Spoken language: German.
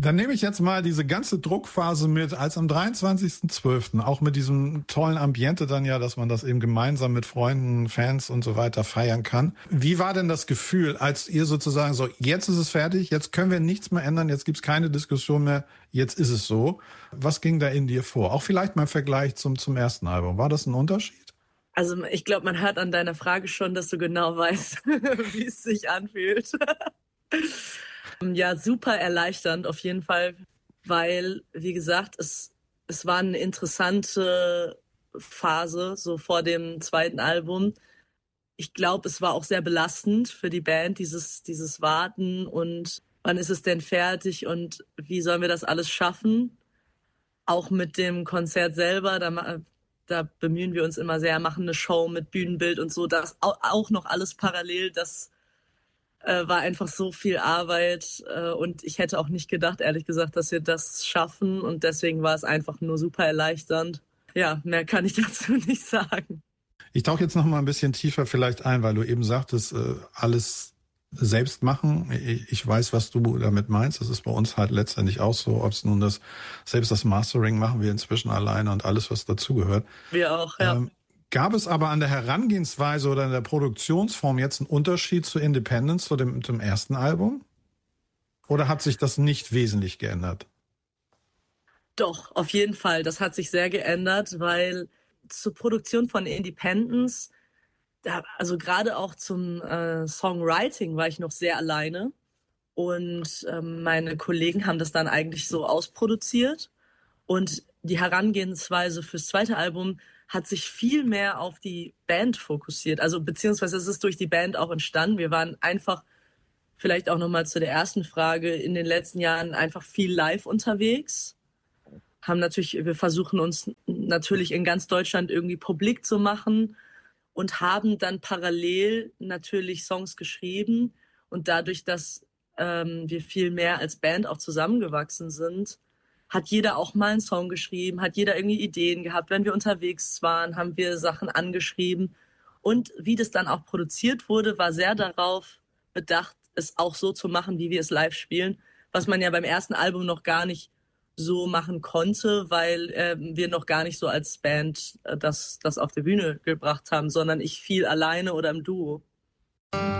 Dann nehme ich jetzt mal diese ganze Druckphase mit, als am 23.12., auch mit diesem tollen Ambiente dann ja, dass man das eben gemeinsam mit Freunden, Fans und so weiter feiern kann. Wie war denn das Gefühl, als ihr sozusagen so, jetzt ist es fertig, jetzt können wir nichts mehr ändern, jetzt gibt's keine Diskussion mehr, jetzt ist es so. Was ging da in dir vor? Auch vielleicht mal im Vergleich zum ersten Album. War das ein Unterschied? Also ich glaube, man hört an deiner Frage schon, dass du genau weißt, wie es sich anfühlt. Ja, super erleichternd auf jeden Fall, weil, wie gesagt, es war eine interessante Phase, so vor dem zweiten Album. Ich glaube, es war auch sehr belastend für die Band, dieses Warten und wann ist es denn fertig und wie sollen wir das alles schaffen? Auch mit dem Konzert selber, da bemühen wir uns immer sehr, machen eine Show mit Bühnenbild und so, das auch noch alles parallel, das war einfach so viel Arbeit und ich hätte auch nicht gedacht, ehrlich gesagt, dass wir das schaffen und deswegen war es einfach nur super erleichternd. Ja, mehr kann ich dazu nicht sagen. Ich tauche jetzt noch mal ein bisschen tiefer vielleicht ein, weil du eben sagtest, alles selbst machen. Ich weiß, was du damit meinst. Das ist bei uns halt letztendlich auch so. Ob es nun selbst das Mastering machen wir inzwischen alleine und alles, was dazugehört. Wir auch, ja. Gab es aber an der Herangehensweise oder in der Produktionsform jetzt einen Unterschied zu Independence, zu dem ersten Album? Oder hat sich das nicht wesentlich geändert? Doch, auf jeden Fall. Das hat sich sehr geändert, weil zur Produktion von Independence, also gerade auch zum Songwriting war ich noch sehr alleine. Und meine Kollegen haben das dann eigentlich so ausproduziert. Und die Herangehensweise fürs zweite Album hat sich viel mehr auf die Band fokussiert. Also beziehungsweise es ist durch die Band auch entstanden. Wir waren einfach, vielleicht auch nochmal zu der ersten Frage, in den letzten Jahren einfach viel live unterwegs. Wir versuchen uns natürlich in ganz Deutschland irgendwie publik zu machen und haben dann parallel natürlich Songs geschrieben. Und dadurch, dass wir viel mehr als Band auch zusammengewachsen sind, hat jeder auch mal einen Song geschrieben, hat jeder irgendwie Ideen gehabt. Wenn wir unterwegs waren, haben wir Sachen angeschrieben. Und wie das dann auch produziert wurde, war sehr darauf bedacht, es auch so zu machen, wie wir es live spielen, was man ja beim ersten Album noch gar nicht so machen konnte, weil wir noch gar nicht so als Band das auf die Bühne gebracht haben, sondern ich viel alleine oder im Duo.